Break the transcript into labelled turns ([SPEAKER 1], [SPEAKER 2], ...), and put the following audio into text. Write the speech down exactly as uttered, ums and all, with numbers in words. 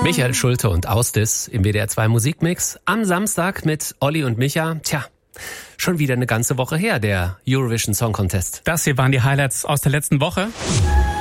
[SPEAKER 1] Michael Schulte und Ausdis im W D R zwei Musikmix am Samstag mit Olli und Micha. Tja, schon wieder eine ganze Woche her, der Eurovision Song Contest.
[SPEAKER 2] Das hier waren die Highlights aus der letzten Woche.